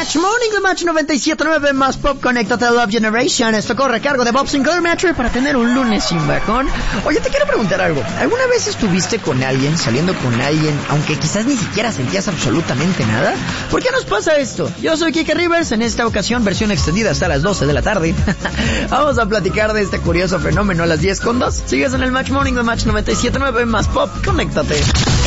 Match Morning de Match 97.9 más Pop, conéctate a Love Generation. Esto corre a cargo de Bob Sinclair Metro para tener un lunes sin bajón. Oye, te quiero preguntar algo. ¿Alguna vez estuviste con alguien, saliendo con alguien, aunque quizás ni siquiera sentías absolutamente nada? ¿Por qué nos pasa esto? Yo soy Kike Rivers, en esta ocasión versión extendida hasta las 12 de la tarde. Vamos a platicar de este curioso fenómeno a las 10:02. Sigues en el Match Morning de Match 97.9 más Pop, conéctate.